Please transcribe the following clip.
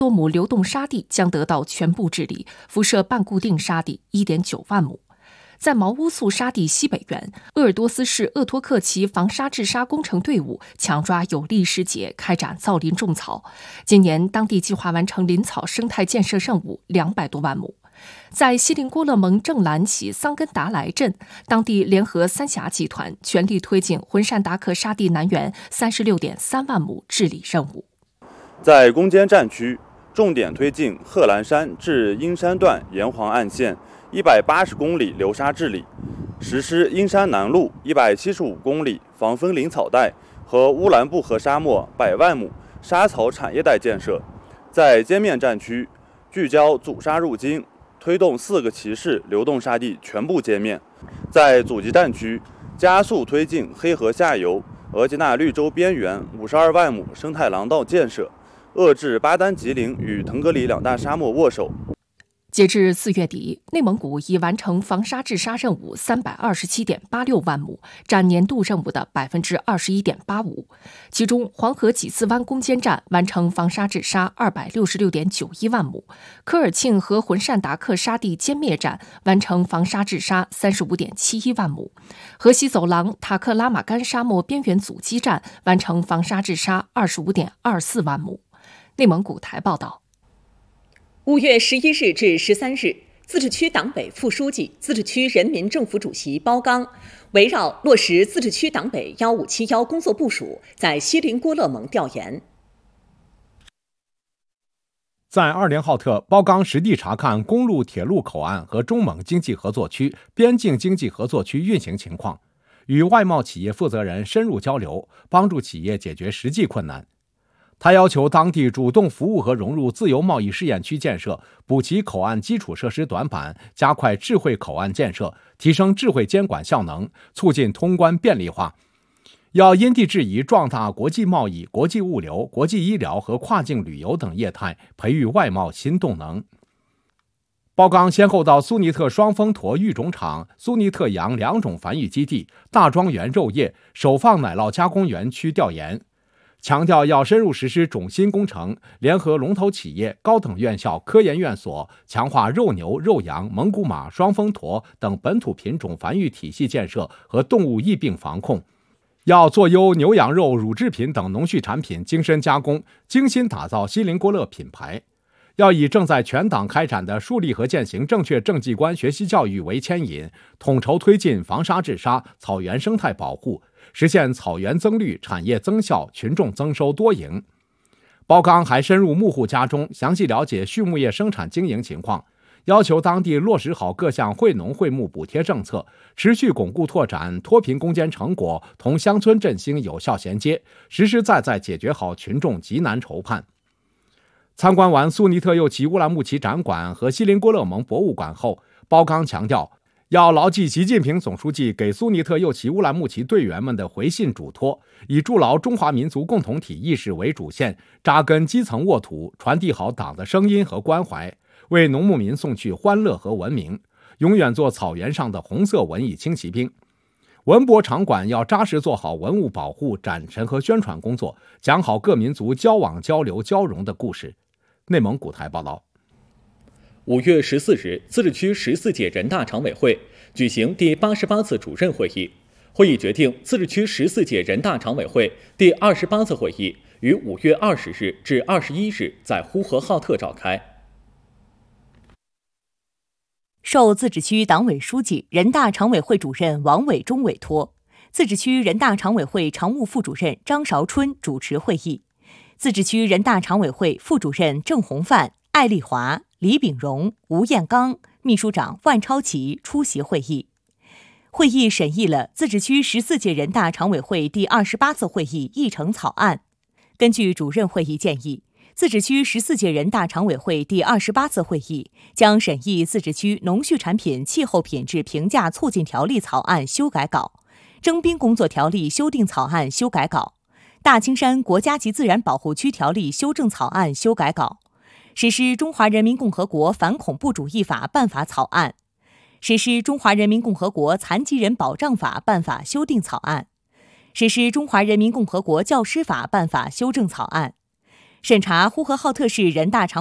多亩流动沙地将得到全部治理，辐射半固定沙地 1.9 万亩。在毛乌素沙地西北缘，鄂尔多斯市鄂托克旗防沙治沙工程队伍强抓有利时节开展造林种草。今年当地计划完成林草生态建设任务200多万亩。在锡林郭勒盟正蓝旗桑根达莱镇，当地联合三峡集团全力推进浑善达克沙地南缘36.3万亩治理任务。 在攻坚战区，重点推进贺兰山至阴山段沿黄岸线180公里流沙治理，实施阴山南路175公里防风林草带和乌兰布和沙漠100万亩沙草产业带建设。在歼灭战区，聚焦阻沙入京，推动4个旗市流动沙地全部歼灭。在阻击战区，加速推进黑河下游额济纳绿洲边缘52万亩生态廊道建设，遏制巴丹吉林与腾格里2大沙漠握手。 截至4月底，内蒙古已完成防沙治沙任务327.86万亩，占年度任务的21.85%。其中，黄河几次湾攻坚战完成防沙治沙266.91万亩，科尔沁和浑善达克沙地歼灭战完成防沙治沙35.71万亩，河西走廊塔克拉玛干沙漠边缘阻击战完成防沙治沙25.24万亩。内蒙古台报道。 5月11日至13日，自治区党委副书记、自治区人民政府主席包钢围绕落实自治区党委1571工作部署，在锡林郭勒盟调研。 在二连浩特，包钢实地查看公路、铁路口岸和中蒙经济合作区、边境经济合作区运行情况，与外贸企业负责人深入交流，帮助企业解决实际困难。他要求当地主动服务和融入自由贸易试验区建设，补齐口岸基础设施短板，加快智慧口岸建设，提升智慧监管效能，促进通关便利化。要因地制宜壮大国际贸易、国际物流、国际医疗和跨境旅游等业态，培育外贸新动能。包钢先后到苏尼特双峰驼育种场、苏尼特羊2种繁育基地、大庄园肉业、首放奶酪加工园区调研，强调要深入实施种新工程，联合龙头企业、高等院校、科研院所，强化肉牛、肉羊、蒙古马、双峰驼等本土品种繁育体系建设和动物疫病防控。要做优牛羊肉、乳制品等农畜产品精深加工，精心打造锡林郭勒品牌。要以正在全党开展的树立和践行正确政绩观学习教育为牵引，统筹推进防沙治沙、草原生态保护，实现草原增绿、产业增效、群众增收多赢。包钢还深入牧户家中，详细了解畜牧业生产经营情况，要求当地落实好各项惠农惠牧补贴政策，持续巩固拓展脱贫攻坚成果同乡村振兴有效衔接，实实在在解决好群众急难愁盼。参观完苏尼特右旗乌兰牧骑展馆和锡林郭勒盟博物馆后，包钢强调，要牢记习近平总书记给苏尼特右旗乌兰牧骑队员们的回信嘱托，以筑牢中华民族共同体意识为主线，扎根基层沃土，传递好党的声音和关怀，为农牧民送去欢乐和文明，永远做草原上的红色文艺轻骑兵。文博场馆要扎实做好文物保护、展陈和宣传工作，讲好各民族交往、交流、交融的故事。内蒙古台报道。 5月14日，自治区14届人大常委会举行第88次主任会议。会议决定，自治区14届人大常委会第28次会议于5月20日至21日在呼和浩特召开。 受自治区党委书记、人大常委会主任王伟忠委托，自治区人大常委会常务副主任张韶春主持会议。自治区人大常委会副主任郑洪范、艾丽华、李炳荣、吴彦刚、秘书长万超奇出席会议。会议审议了自治区14届人大常委会第28次会议议程草案。根据主任会议建议，自治区14届人大常委会第28次会议将审议自治区农畜产品气候品质评价促进条例草案修改稿、征兵工作条例修订草案修改稿、大青山国家级自然保护区条例修正草案修改稿、实施中华人民共和国反恐怖主义法办法草案、实施中华人民共和国残疾人保障法办法修订草案、实施中华人民共和国教师法办法修正草案、 审查呼和浩特市人大常